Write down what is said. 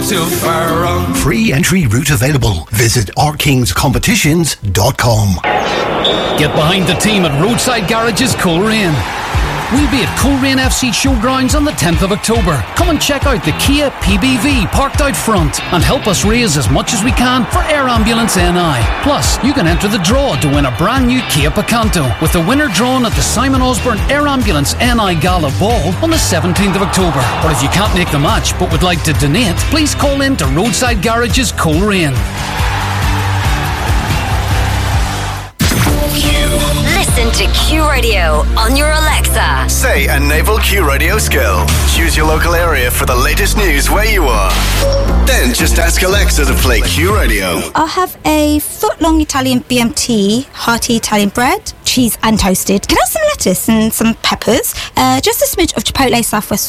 too far wrong. Free entry route available. Visit ourkingscompetitions.com. Get behind the team at Roadside Garages Coleraine. We'll be at Coleraine FC Showgrounds on the 10th of October. Come and check out the Kia PBV parked out front and help us raise as much as we can for Air Ambulance NI. Plus, you can enter the draw to win a brand new Kia Picanto, with the winner drawn at the Simon Osborne Air Ambulance NI Gala Ball on the 17th of October. Or if you can't make the match but would like to donate, please call in to Roadside Garages Coleraine. Listen to Q Radio on your Alexa. Say Enable Q Radio skill. Choose your local area for the latest news where you are. Then just ask Alexa to play Q Radio. I'll have a foot-long Italian BMT, hearty Italian bread, cheese and toasted. Can I have some lettuce and some peppers? Just a smidge of Chipotle Southwest